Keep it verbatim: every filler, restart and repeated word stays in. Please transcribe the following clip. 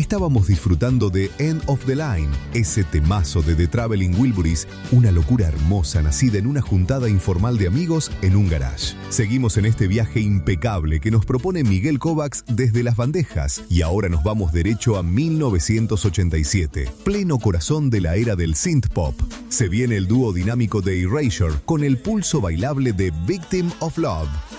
Estábamos disfrutando de End of the Line, ese temazo de The Traveling Wilburys, una locura hermosa nacida en una juntada informal de amigos en un garage. Seguimos en este viaje impecable que nos propone Miguel Kovacs desde Las Bandejas y ahora nos vamos derecho a mil novecientos ochenta y siete, pleno corazón de la era del synth pop. Se viene el dúo dinámico de Erasure con el pulso bailable de Victim of Love.